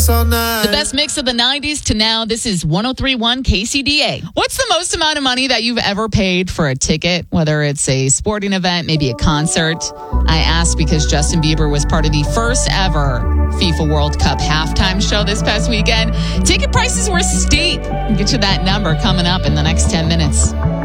dance all night. The best mix of the 90s to now. This is 103.1 KCDA. What's the most amount of money that you've ever paid for a ticket, whether it's a sporting event, maybe a concert? I asked because Justin Bieber was part of the first ever FIFA World Cup halftime show this past weekend. Ticket prices were steep. We'll get you that number coming up in the next 10 minutes.